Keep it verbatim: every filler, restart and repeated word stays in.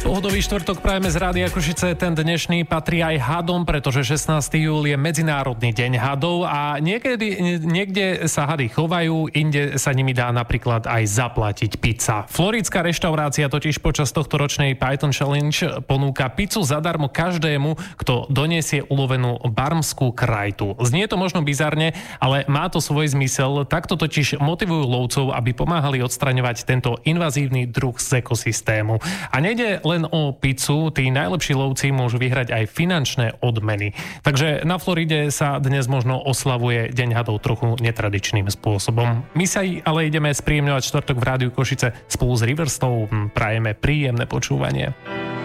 Pohodový štvrtok prajeme z Rádia Košice. Ten dnešný patrí aj hadom, pretože šestnásteho júla je Medzinárodný deň hadov a niekedy, niekde sa hady chovajú, inde sa nimi dá napríklad aj zaplatiť pizza. Floridská reštaurácia totiž počas tohto ročnej Python Challenge ponúka pizzu zadarmo každému, kto donesie ulovenú barmskú krajtu. Znie to možno bizarne, ale má to svoj zmysel. Takto totiž motivujú lovcov, aby pomáhali odstraňovať tento invazívny druh z ekosystému. A nejde len o pizzu, tí najlepší lovci môžu vyhrať aj finančné odmeny. Takže na Floride sa dnes možno oslavuje Deň hadov trochu netradičným spôsobom. My sa ale ideme spríjemňovať štvrtok v Rádiu Košice spolu s Riverstou. Prajeme príjemné počúvanie.